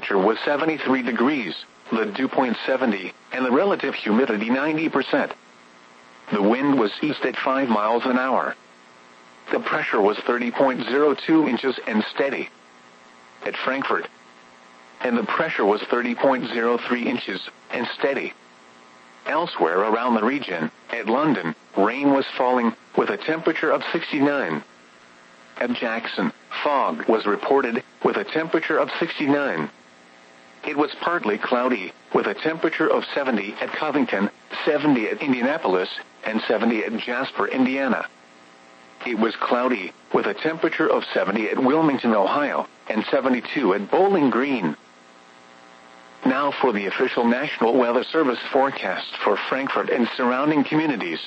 temperature was 73 degrees, the dew point 70, and the relative humidity 90%. The wind was east at 5 miles an hour. The pressure was 30.02 inches and steady. At Frankfurt. And the pressure was 30.03 inches and steady. Elsewhere around the region, at London, rain was falling, with a temperature of 69. At Jackson, fog was reported, with a temperature of 69. It was partly cloudy, with a temperature of 70 at Covington, 70 at Indianapolis, and 70 at Jasper, Indiana. It was cloudy, with a temperature of 70 at Wilmington, Ohio, and 72 at Bowling Green. Now for the official National Weather Service forecast for Frankfurt and surrounding communities.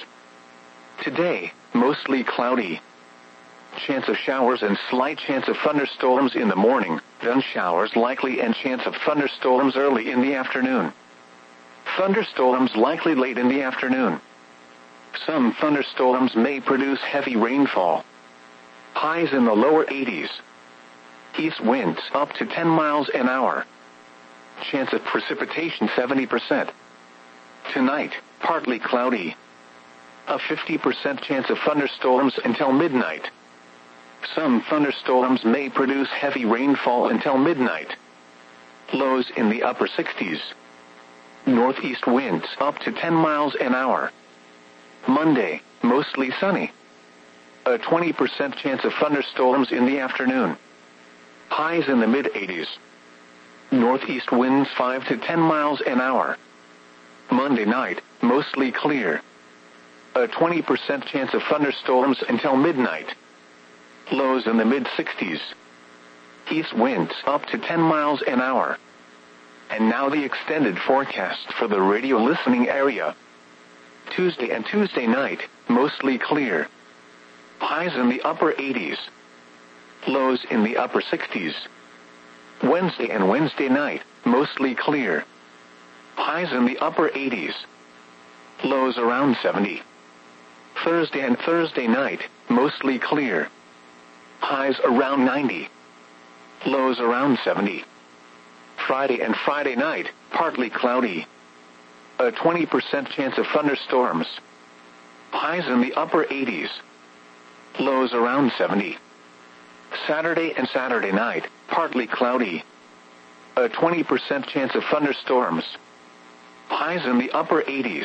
Today, mostly cloudy. Chance of showers and slight chance of thunderstorms in the morning, then showers likely and chance of thunderstorms early in the afternoon. Thunderstorms likely late in the afternoon. Some thunderstorms may produce heavy rainfall. Highs in the lower 80s. East winds up to 10 miles an hour. Chance of precipitation 70%. Tonight, partly cloudy. A 50% chance of thunderstorms until midnight. Some thunderstorms may produce heavy rainfall until midnight. Lows in the upper 60s. Northeast winds up to 10 miles an hour. Monday, mostly sunny. A 20% chance of thunderstorms in the afternoon. Highs in the mid-80s. Northeast winds 5 to 10 miles an hour. Monday night, mostly clear. A 20% chance of thunderstorms until midnight. Lows in the mid-60s. East winds up to 10 miles an hour. And now the extended forecast for the radio listening area. Tuesday and Tuesday night, mostly clear. Highs in the upper 80s. Lows in the upper 60s. Wednesday and Wednesday night, mostly clear. Highs in the upper 80s. Lows around 70. Thursday and Thursday night, mostly clear. Highs around 90. Lows around 70. Friday and Friday night, partly cloudy. A 20% chance of thunderstorms. Highs in the upper 80s. Lows around 70. Saturday and Saturday night, partly cloudy. A 20% chance of thunderstorms. Highs in the upper 80s.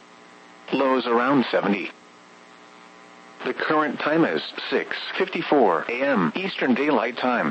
Lows around 70. The current time is 6:54 a.m. Eastern Daylight Time.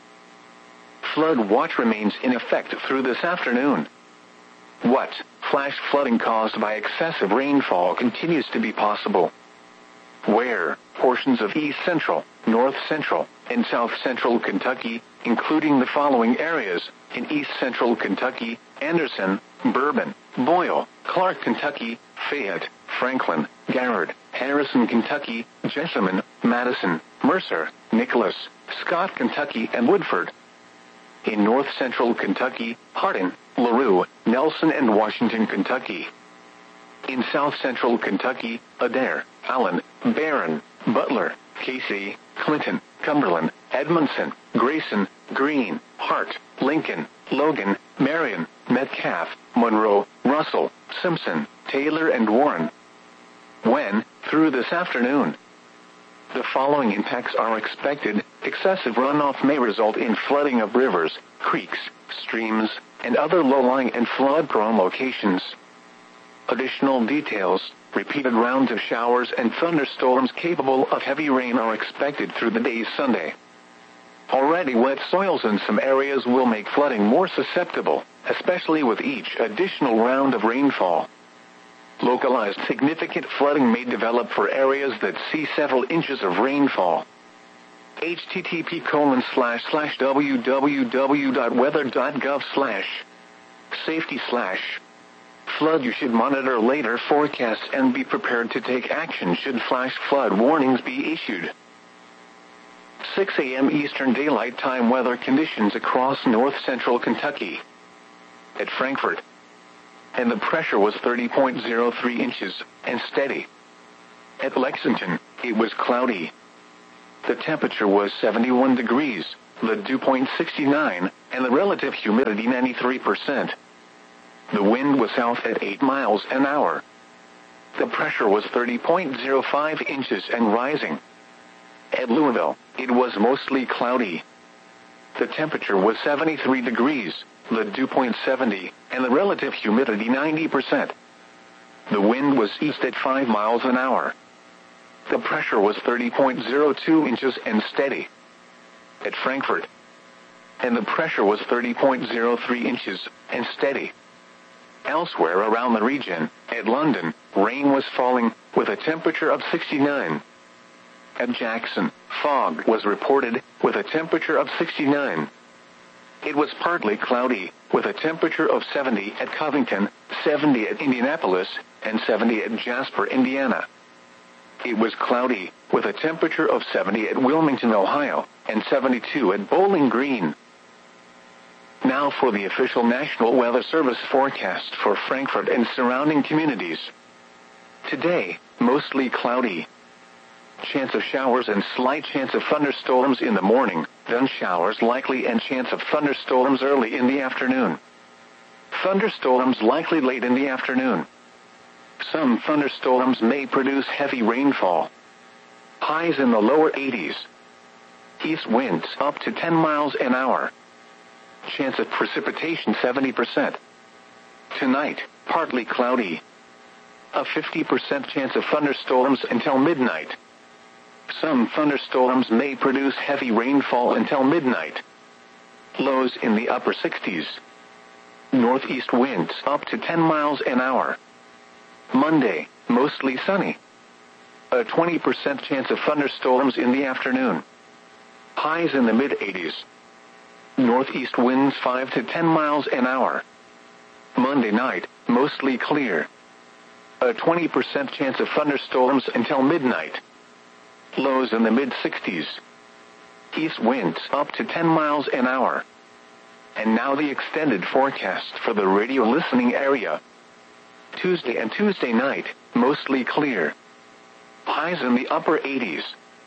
Flood watch remains in effect through this afternoon. What? Flash flooding caused by excessive rainfall continues to be possible. Where? Portions of East Central, North Central, and South Central Kentucky, including the following areas: in East Central Kentucky, Anderson, Bourbon, Boyle, Clark, Kentucky, Fayette, Franklin, Garrard, Harrison, Kentucky, Jessamine, Madison, Mercer, Nicholas, Scott, Kentucky, and Woodford. In North Central Kentucky, Hardin, LaRue, Nelson, and Washington, Kentucky. In South Central Kentucky, Adair, Allen, Barron, Butler, Casey, Clinton, Cumberland, Edmondson, Grayson, Greene, Hart, Lincoln, Logan, Marion, Metcalf, Monroe, Russell, Simpson, Taylor, and Warren. When? Through this afternoon. The following impacts are expected. Excessive runoff may result in flooding of rivers, creeks, streams, and other low-lying and flood-prone locations. Additional details: repeated rounds of showers and thunderstorms capable of heavy rain are expected through the day Sunday. Already wet soils in some areas will make flooding more susceptible, especially with each additional round of rainfall. Localized significant flooding may develop for areas that see several inches of rainfall. http://www.weather.gov/safety/ flood. You should monitor later forecasts and be prepared to take action should flash flood warnings be issued. 6 a.m. Eastern Daylight Time weather conditions across north central Kentucky. At Frankfurt. And the pressure was 30.03 inches and steady. At Lexington, it was cloudy. The temperature was 71 degrees, the dew point 69, and the relative humidity 93%. The wind was south at 8 miles an hour. The pressure was 30.05 inches and rising. At Louisville, it was mostly cloudy. The temperature was 73 degrees, the dew point 70, and the relative humidity 90%. The wind was east at 5 miles an hour. The pressure was 30.02 inches and steady. At Frankfurt, and the pressure was 30.03 inches and steady. Elsewhere around the region, at London, rain was falling, with a temperature of 69. At Jackson, fog was reported, with a temperature of 69. It was partly cloudy, with a temperature of 70 at Covington, 70 at Indianapolis, and 70 at Jasper, Indiana. It was cloudy, with a temperature of 70 at Wilmington, Ohio, and 72 at Bowling Green. Now for the official National Weather Service forecast for Frankfurt and surrounding communities. Today, mostly cloudy. Chance of showers and slight chance of thunderstorms in the morning, then showers likely and chance of thunderstorms early in the afternoon. Thunderstorms likely late in the afternoon. Some thunderstorms may produce heavy rainfall. Highs in the lower 80s. East winds up to 10 miles an hour. Chance of precipitation 70%. Tonight, partly cloudy. A 50% chance of thunderstorms until midnight. Some thunderstorms may produce heavy rainfall until midnight. Lows in the upper 60s. Northeast winds up to 10 miles an hour. Monday, mostly sunny. A 20% chance of thunderstorms in the afternoon. Highs in the mid-80s. Northeast winds 5 to 10 miles an hour. Monday night, mostly clear. A 20% chance of thunderstorms until midnight. Lows in the mid-60s. East winds up to 10 miles an hour. And now the extended forecast for the radio listening area. Tuesday and Tuesday night, mostly clear. Highs in the upper 80s.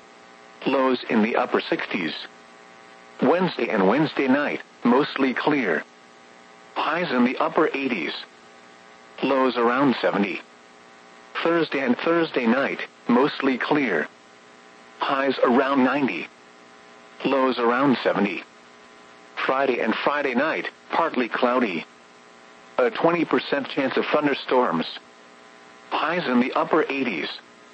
Lows in the upper 60s. Wednesday and Wednesday night, mostly clear. Highs in the upper 80s. Lows around 70. Thursday and Thursday night, mostly clear. Highs around 90. Lows around 70. Friday and Friday night, partly cloudy. A 20% chance of thunderstorms. Highs in the upper 80s.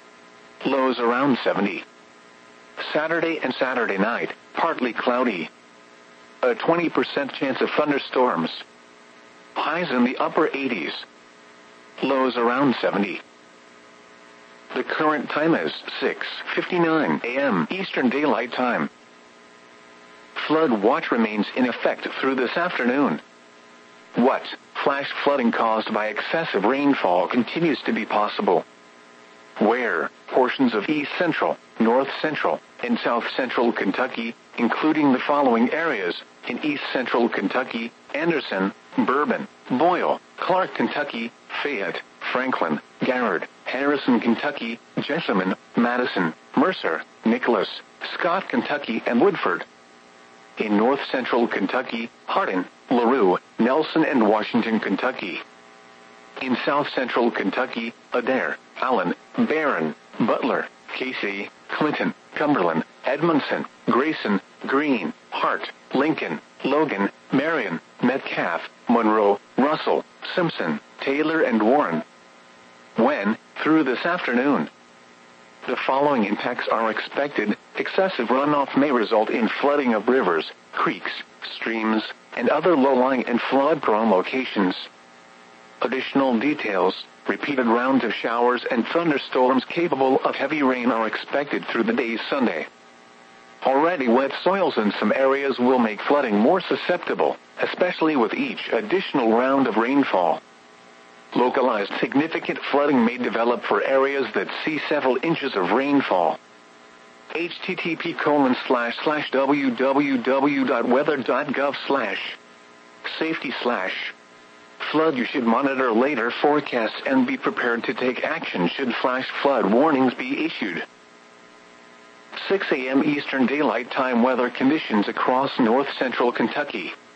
Lows around 70. Saturday and Saturday night, partly cloudy. A 20% chance of thunderstorms. Highs in the upper 80s. Lows around 70. The current time is 6:59 a.m. Eastern Daylight Time. Flood watch remains in effect through this afternoon. What? Flash flooding caused by excessive rainfall continues to be possible. Where? Portions of East Central, North Central, and South Central Kentucky, including the following areas: in East Central Kentucky, Anderson, Bourbon, Boyle, Clark, Kentucky, Fayette, Franklin, Garrard, Harrison, Kentucky, Jessamine, Madison, Mercer, Nicholas, Scott, Kentucky, and Woodford. In North Central Kentucky, Hardin, LaRue, Nelson, and Washington, Kentucky. In South Central Kentucky, Adair, Allen, Barron, Butler, Casey, Clinton, Cumberland, Edmondson, Grayson, Greene, Hart, Lincoln, Logan, Marion, Metcalf, Monroe, Russell, Simpson, Taylor, and Warren. When? Through this afternoon. The following impacts are expected. Excessive runoff may result in flooding of rivers, creeks, streams, and other low-lying and flood-prone locations. Additional details: repeated rounds of showers and thunderstorms capable of heavy rain are expected through the day Sunday. Already wet soils in some areas will make flooding more susceptible, especially with each additional round of rainfall. Localized significant flooding may develop for areas that see several inches of rainfall. http://www.weather.gov/safety/ flood. You should monitor later forecasts and be prepared to take action should flash flood warnings be issued. 6 a.m. Eastern Daylight Time weather conditions across north central Kentucky.